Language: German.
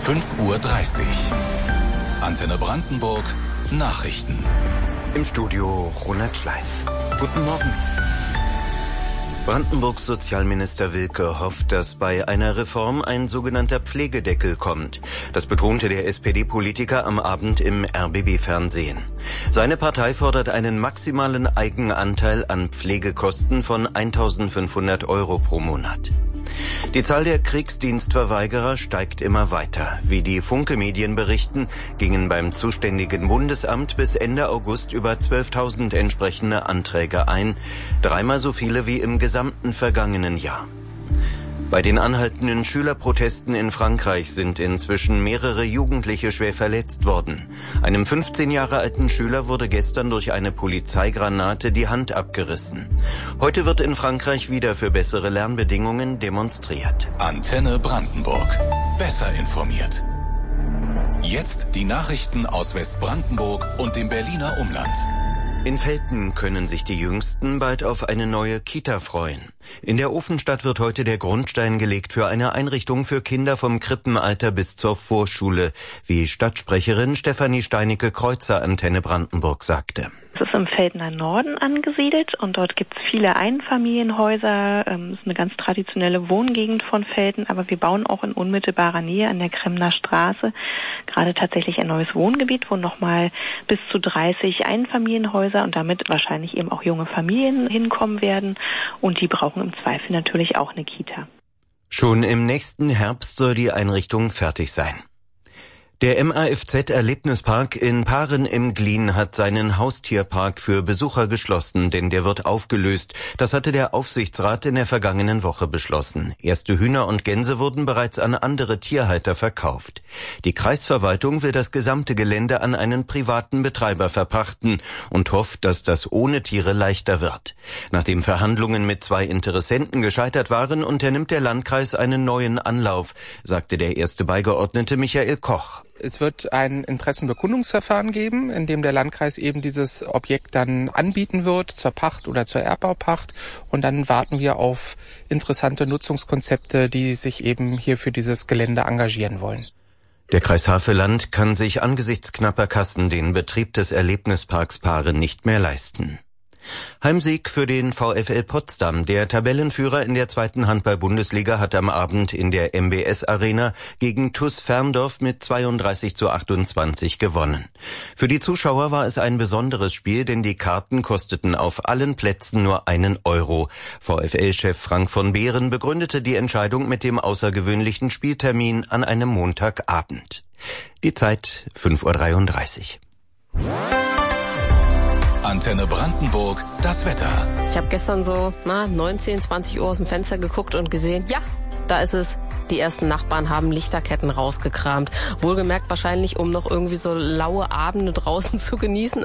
5:30 Uhr. Antenne Brandenburg Nachrichten. Im Studio Ronald Schleif. Guten Morgen. Brandenburgs Sozialminister Wilke hofft, dass bei einer Reform ein sogenannter Pflegedeckel kommt. Das betonte der SPD-Politiker am Abend im RBB-Fernsehen. Seine Partei fordert einen maximalen Eigenanteil an Pflegekosten von 1.500 € pro Monat. Die Zahl der Kriegsdienstverweigerer steigt immer weiter. Wie die Funke-Medien berichten, gingen beim zuständigen Bundesamt bis Ende August über 12.000 entsprechende Anträge ein, dreimal so viele wie im gesamten vergangenen Jahr. Bei den anhaltenden Schülerprotesten in Frankreich sind inzwischen mehrere Jugendliche schwer verletzt worden. Einem 15 Jahre alten Schüler wurde gestern durch eine Polizeigranate die Hand abgerissen. Heute wird in Frankreich wieder für bessere Lernbedingungen demonstriert. Antenne Brandenburg. Besser informiert. Jetzt die Nachrichten aus Westbrandenburg und dem Berliner Umland. In Velten können sich die Jüngsten bald auf eine neue Kita freuen. In der Ofenstadt wird heute der Grundstein gelegt für eine Einrichtung für Kinder vom Krippenalter bis zur Vorschule, wie Stadtsprecherin Stefanie Steinecke-Kreuzer Antenne Brandenburg sagte. Es ist im Veltener Norden angesiedelt und dort gibt es viele Einfamilienhäuser. Es ist eine ganz traditionelle Wohngegend von Velten, aber wir bauen auch in unmittelbarer Nähe an der Kremner Straße gerade tatsächlich ein neues Wohngebiet, wo nochmal bis zu 30 Einfamilienhäuser und damit wahrscheinlich eben auch junge Familien hinkommen werden. Und die brauchen im Zweifel natürlich auch eine Kita. Schon im nächsten Herbst soll die Einrichtung fertig sein. Der MAFZ-Erlebnispark in Paaren im Glien hat seinen Haustierpark für Besucher geschlossen, denn der wird aufgelöst. Das hatte der Aufsichtsrat in der vergangenen Woche beschlossen. Erste Hühner und Gänse wurden bereits an andere Tierhalter verkauft. Die Kreisverwaltung will das gesamte Gelände an einen privaten Betreiber verpachten und hofft, dass das ohne Tiere leichter wird. Nachdem Verhandlungen mit 2 Interessenten gescheitert waren, unternimmt der Landkreis einen neuen Anlauf, sagte der erste Beigeordnete Michael Koch. Es wird ein Interessenbekundungsverfahren geben, in dem der Landkreis eben dieses Objekt dann anbieten wird zur Pacht oder zur Erbbaupacht. Und dann warten wir auf interessante Nutzungskonzepte, die sich eben hier für dieses Gelände engagieren wollen. Der Kreis Havelland kann sich angesichts knapper Kassen den Betrieb des Erlebnisparks Paaren nicht mehr leisten. Heimsieg für den VfL Potsdam. Der Tabellenführer in der 2. Handball-Bundesliga hat am Abend in der MBS-Arena gegen TuS Ferndorf mit 32:28 gewonnen. Für die Zuschauer war es ein besonderes Spiel, denn die Karten kosteten auf allen Plätzen nur 1 €. VfL-Chef Frank von Behren begründete die Entscheidung mit dem außergewöhnlichen Spieltermin an einem Montagabend. Die Zeit 5:33 Uhr. Antenne Brandenburg, das Wetter. Ich habe gestern so 19, 20 Uhr aus dem Fenster geguckt und gesehen, ja, da ist es. Die ersten Nachbarn haben Lichterketten rausgekramt. Wohlgemerkt wahrscheinlich, um noch irgendwie so laue Abende draußen zu genießen.